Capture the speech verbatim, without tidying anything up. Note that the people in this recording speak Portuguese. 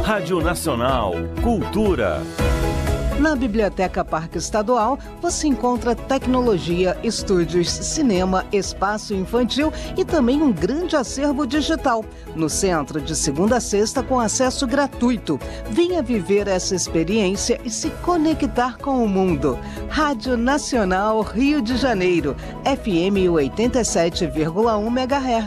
Rádio Nacional, Cultura. Na Biblioteca Parque Estadual, você encontra tecnologia, estúdios, cinema, espaço infantil e também um grande acervo digital. No centro, de segunda a sexta, com acesso gratuito. Venha viver essa experiência e se conectar com o mundo. Rádio Nacional Rio de Janeiro, F M oitenta e sete vírgula um megahertz.